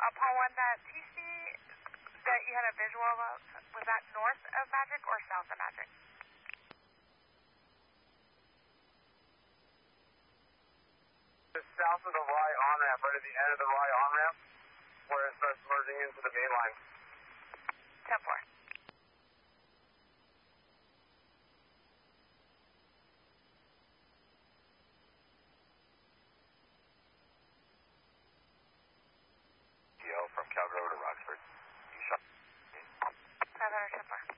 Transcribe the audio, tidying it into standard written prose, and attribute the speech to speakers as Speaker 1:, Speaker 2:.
Speaker 1: Paul, one that TC that you had a visual of, was that north of Magic or south of Magic?
Speaker 2: It's south of the Rye on-ramp, right at the end of the Rye on-ramp, where it starts merging into the main line.
Speaker 1: 10-4.